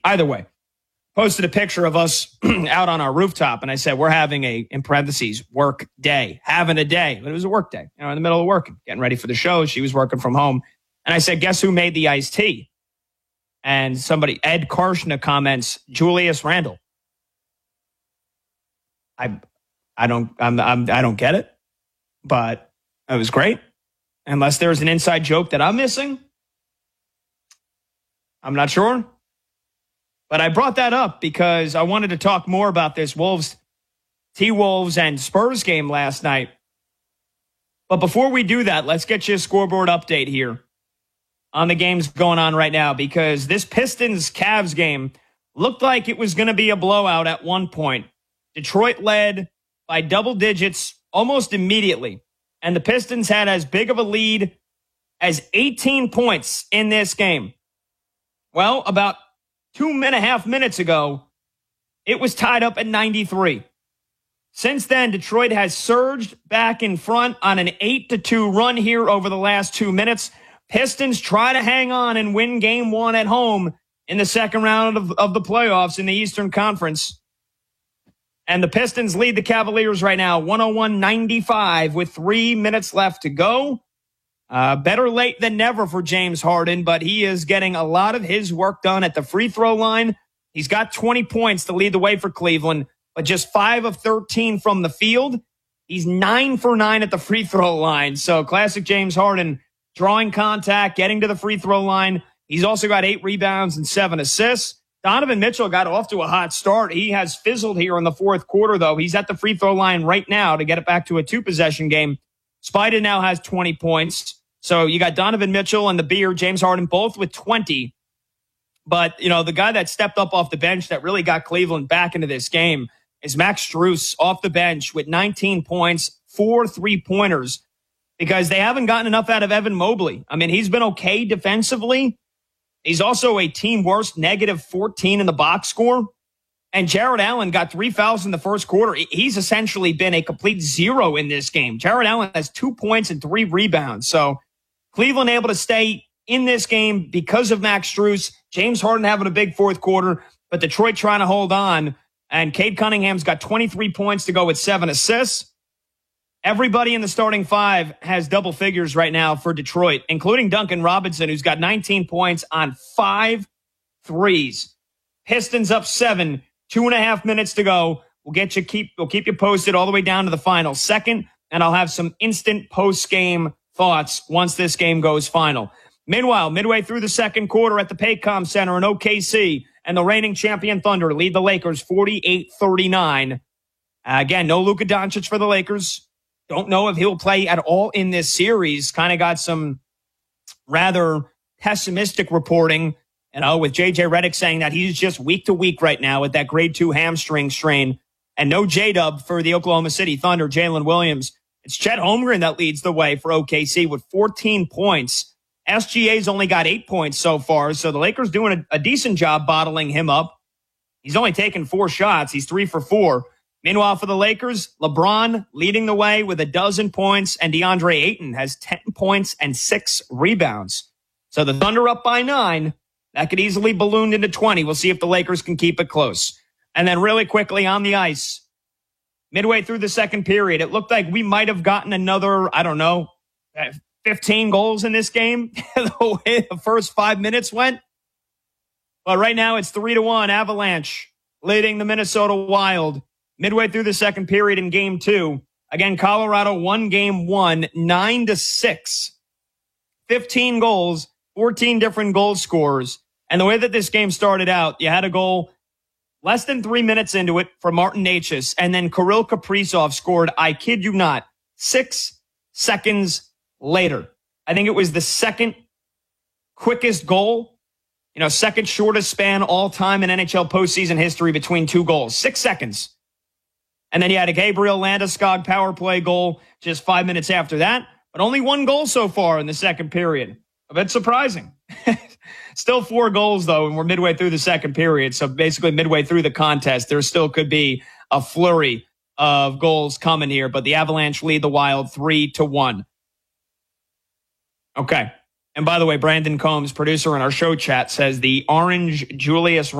Either way, posted a picture of us out on our rooftop, and I said, we're having a, in parentheses, work day, having a day. But it was a work day, in the middle of working, getting ready for the show. She was working from home. And I said, guess who made the iced tea? And somebody, Ed Karshna, comments, Julius Randle. I don't get it, but it was great. Unless there's an inside joke that I'm missing, I'm not sure. But I brought that up because I wanted to talk more about this T-Wolves and Spurs game last night. But before we do that, let's get you a scoreboard update here on the games going on right now, because this Pistons-Cavs game looked like it was going to be a blowout at one point. Detroit led by double digits almost immediately, and the Pistons had as big of a lead as 18 points in this game. Well, about 2.5 minutes ago, it was tied up at 93. Since then, Detroit has surged back in front on an 8-2 run here over the last 2 minutes. Pistons try to hang on and win game one at home in the second round of the playoffs in the Eastern Conference. And the Pistons lead the Cavaliers right now, 101-95 with 3 minutes left to go. Better late than never for James Harden, but he is getting a lot of his work done at the free throw line. He's got 20 points to lead the way for Cleveland, but just 5 of 13 from the field. He's 9 for 9 at the free throw line. So classic James Harden, drawing contact, getting to the free throw line. He's also got 8 rebounds and 7 assists. Donovan Mitchell got off to a hot start. He has fizzled here in the fourth quarter, though. He's at the free throw line right now to get it back to a 2-possession game. Spida now has 20 points. So you got Donovan Mitchell and the Beard, James Harden, both with 20. But, the guy that stepped up off the bench that really got Cleveland back into this game is Max Strus off the bench with 19 points, 4 3-pointers, because they haven't gotten enough out of Evan Mobley. I mean, he's been okay defensively. He's also a team worst, -14 in the box score. And Jared Allen got 3 fouls in the first quarter. He's essentially been a complete zero in this game. Jared Allen has 2 points and 3 rebounds. So Cleveland able to stay in this game because of Max Strus. James Harden having a big fourth quarter, but Detroit trying to hold on. And Cade Cunningham's got 23 points to go with 7 assists. Everybody in the starting 5 has double figures right now for Detroit, including Duncan Robinson, who's got 19 points on 5 threes. Pistons up 7, 2.5 minutes to go. We'll keep you posted all the way down to the final second, and I'll have some instant post-game thoughts once this game goes final. Meanwhile, midway through the second quarter at the Paycom Center in OKC, and the reigning champion Thunder lead the Lakers 48-39. Again, no Luka Doncic for the Lakers. Don't know if he'll play at all in this series. Kind of got some rather pessimistic reporting, with J.J. Redick saying that he's just week to week right now with that grade 2 hamstring strain. And no J-Dub for the Oklahoma City Thunder, Jalen Williams. It's Chet Holmgren that leads the way for OKC with 14 points. SGA's only got 8 points so far, so the Lakers doing a decent job bottling him up. He's only taken 4 shots. He's 3 for 4. Meanwhile, for the Lakers, LeBron leading the way with 12 points, and DeAndre Ayton has 10 points and 6 rebounds. So the Thunder up by 9. That could easily balloon into 20. We'll see if the Lakers can keep it close. And then really quickly on the ice, midway through the second period, it looked like we might have gotten another, 15 goals in this game, the way the first 5 minutes went. But right now it's 3-1 Avalanche leading the Minnesota Wild. Midway through the second period in game 2. Again, Colorado won game 1, 9-6. 15 goals, 14 different goal scorers. And the way that this game started out, you had a goal less than 3 minutes into it for Martin Necas, and then Kirill Kaprizov scored, I kid you not, 6 seconds later. I think it was the second quickest goal, second shortest span all time in NHL postseason history between 2 goals. 6 seconds. And then you had a Gabriel Landeskog power play goal just 5 minutes after that, but only 1 goal so far in the second period. A bit surprising. Still 4 goals, though, and we're midway through the second period. So basically midway through the contest, there still could be a flurry of goals coming here, but the Avalanche lead the Wild 3-1. Okay. And by the way, Brandon Combs, producer in our show chat, says the orange Julius